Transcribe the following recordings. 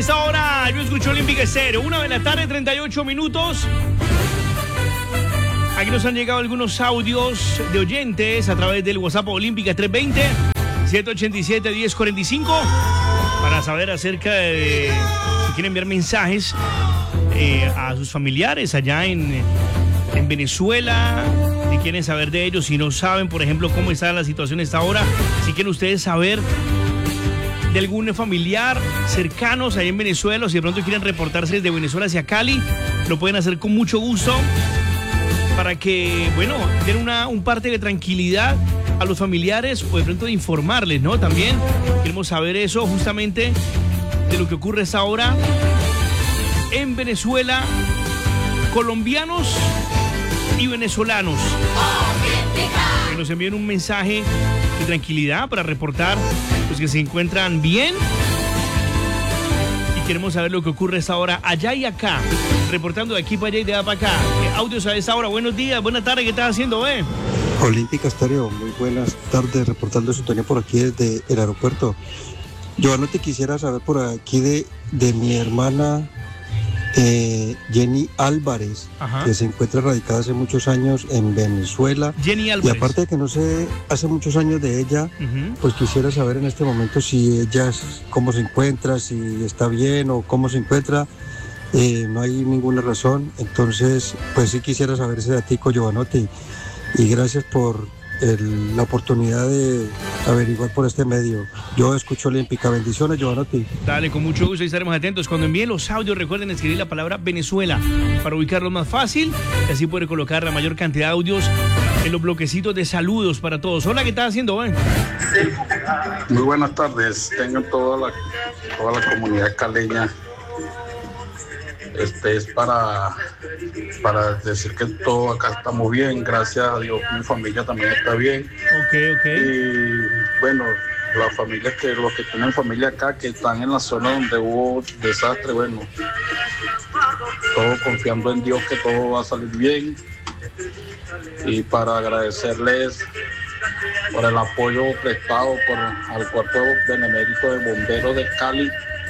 esta hora yo escucho Olímpica Estéreo, 1:38 p.m. Aquí nos han llegado algunos audios de oyentes a través del WhatsApp Olímpica 320-787-1045 para saber acerca de si quieren enviar mensajes a sus familiares allá en Venezuela, si quieren saber de ellos, si no saben, por ejemplo, cómo está la situación a esta hora, si quieren ustedes saber de algún familiar cercanos ahí en Venezuela, o si de pronto quieren reportarse desde Venezuela hacia Cali, lo pueden hacer con mucho gusto para que, bueno, den un parte de tranquilidad a los familiares o de pronto de informarles, ¿no? También queremos saber eso justamente de lo que ocurre a esta hora en Venezuela, colombianos y venezolanos. Que nos envíen un mensaje de tranquilidad para reportar pues, que se encuentran bien. Y queremos saber lo que ocurre a esta hora allá y acá, reportando de aquí para allá y de allá para acá. Audios a esta hora. Buenos días, buenas tardes, ¿qué estás haciendo, Olímpica Estéreo, muy buenas tardes, reportando sintonía por aquí desde el aeropuerto. Yo no te quisiera saber por aquí de mi hermana Jenny Álvarez, ajá, que se encuentra radicada hace muchos años en Venezuela. Jenny Álvarez. Y aparte de que no sé hace muchos años de ella, pues quisiera saber en este momento si ella, cómo se encuentra, si está bien o cómo se encuentra. No hay ninguna razón, entonces pues sí quisiera saber ese datico, Giovanotti, y gracias por la oportunidad de averiguar por este medio. Yo escucho Olímpica. Bendiciones, Giovanotti. Dale, con mucho gusto, y estaremos atentos. Cuando envíen los audios, recuerden escribir la palabra Venezuela para ubicarlo más fácil y así poder colocar la mayor cantidad de audios en los bloquecitos de saludos para todos. Hola, ¿qué estás haciendo, Muy buenas tardes. Tengan toda la comunidad caleña. Es para decir que todo acá estamos bien, gracias a Dios, mi familia también está bien. Ok. Y bueno, las familias los que tienen familia acá, que están en la zona donde hubo desastre, bueno, todo confiando en Dios que todo va a salir bien. Y para agradecerles por el apoyo prestado al Cuerpo Benemérito de Bomberos de Cali,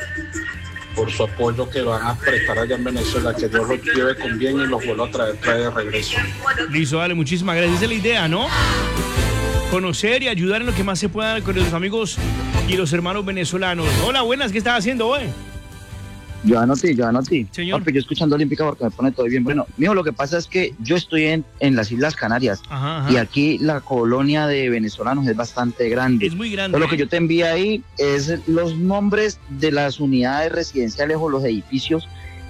por su apoyo que van a prestar allá en Venezuela, que Dios los lleve con bien y los vuelva a traer de regreso. Listo, dale, muchísimas gracias. Esa es la idea, ¿no? Conocer y ayudar en lo que más se pueda con los amigos y los hermanos venezolanos. Hola, buenas, ¿qué estás haciendo hoy? Giovanotti. Señor. Papi, yo escuchando Olímpica porque me pone todo bien. Bueno, mijo, lo que pasa es que yo estoy en las Islas Canarias. Ajá. Y aquí la colonia de venezolanos es bastante grande. Es muy grande. Entonces, lo que yo te envié ahí es los nombres de las unidades residenciales o los edificios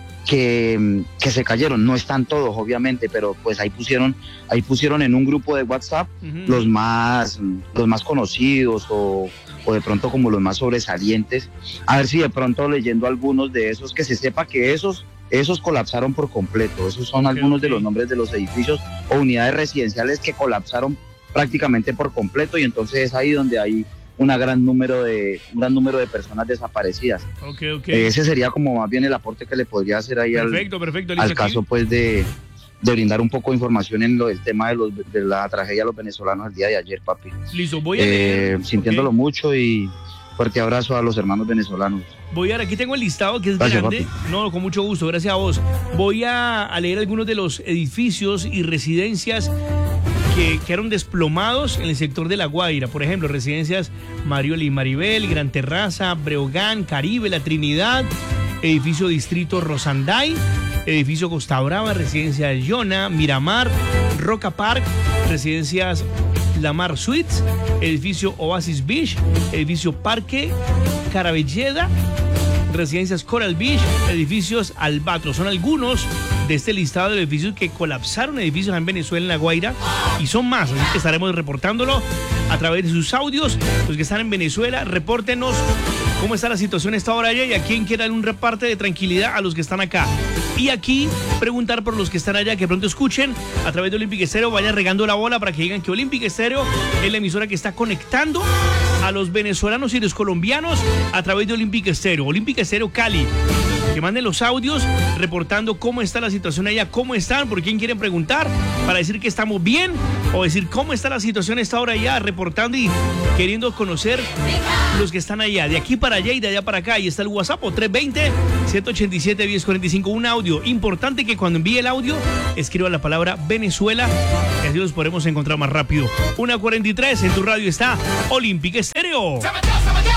que se cayeron. No están todos, obviamente, pero pues ahí pusieron en un grupo de WhatsApp los más conocidos o de pronto como los más sobresalientes, a ver si de pronto leyendo algunos de esos, que se sepa que esos colapsaron por completo. Esos son algunos de los nombres de los edificios o unidades residenciales que colapsaron prácticamente por completo, y entonces es ahí donde hay un gran número de personas desaparecidas. Okay. Ese sería como más bien el aporte que le podría hacer ahí perfecto, al caso pues de brindar un poco de información en el tema de la tragedia de los venezolanos el día de ayer, papi. Listo, voy a leer. Sintiéndolo mucho, y fuerte abrazo a los hermanos venezolanos. Aquí tengo el listado que es gracias, grande. Papi. No, con mucho gusto, gracias a vos. Voy a leer algunos de los edificios y residencias que quedaron desplomados en el sector de La Guaira. Por ejemplo, residencias Mariola y Maribel, Gran Terraza, Breogán, Caribe, La Trinidad, edificio Distrito Rosanday, edificio Costa Brava, residencia Yona, Miramar, Roca Park, residencias Lamar Suites, edificio Oasis Beach, edificio Parque Carabelleda, residencias Coral Beach, edificios Albatros. Son algunos de este listado de edificios que colapsaron, edificios en Venezuela, en La Guaira, y son más, así que estaremos reportándolo a través de sus audios. Los que están en Venezuela, repórtenos cómo está la situación a esta hora allá y a quién quiere dar un reparte de tranquilidad a los que están acá. Y aquí preguntar por los que están allá, que pronto escuchen a través de Olímpica Estéreo, vayan regando la bola para que digan que Olímpica Estéreo es la emisora que está conectando a los venezolanos y los colombianos a través de Olímpica Estéreo. Olímpica Estéreo Cali, Que manden los audios reportando cómo está la situación allá, cómo están, por quién quieren preguntar, para decir que estamos bien o decir cómo está la situación a esta hora allá, reportando y queriendo conocer los que están allá, de aquí para allá y de allá para acá. Ahí está el WhatsApp 320-187-1045. Un audio importante que cuando envíe el audio escriba la palabra Venezuela y así los podremos encontrar más rápido. 1:43 en tu radio está Olímpica Estéreo.